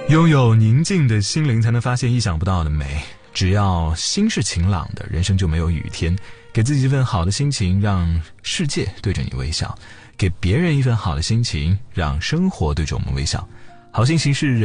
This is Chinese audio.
拥有宁静的心灵，才能发现意想不到的美。只要心是晴朗的，人生就没有雨天。给自己一份好的心情，让世界对着你微笑；给别人一份好的心情，让生活对着我们微笑。好心情是